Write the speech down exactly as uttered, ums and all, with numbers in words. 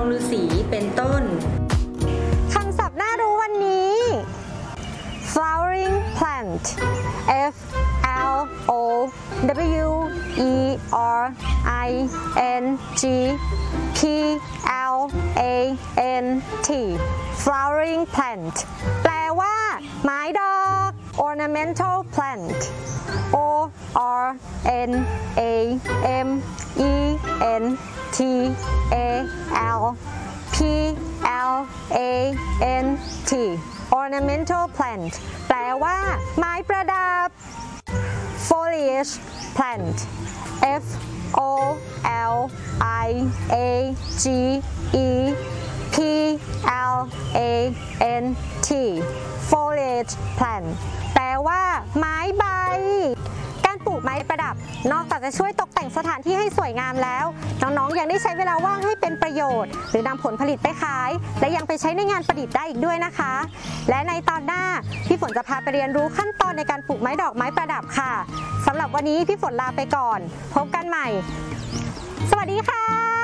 ฤาษีเป็นต้นคำศัพท์น่ารู้วันนี้ flowering plant F L O W E R I N G P L A N T flowering plant แปลว่าไม้ดอก ornamental plant O R N A M E N T A L P L A N T ornamental plant แปลว่าไม้ประดับ foliage plant F O L I A G E P L A N T foliage plant แปลว่าไม้ใบการปลูกไม้ประดับนอกจากจะช่วยตกแต่งสถานที่ให้สวยงามแล้วน้องๆยังได้ใช้เวลาว่างให้เป็นประโยชน์หรือนำผลผลิตไปขายและยังไปใช้ในงานประดิษฐ์ได้อีกด้วยนะคะและในตอนหน้าพี่ฝนจะพาไปเรียนรู้ขั้นตอนในการปลูกไม้ดอกไม้ประดับค่ะสำหรับวันนี้พี่ฝนลาไปก่อนพบกันใหม่สวัสดีค่ะ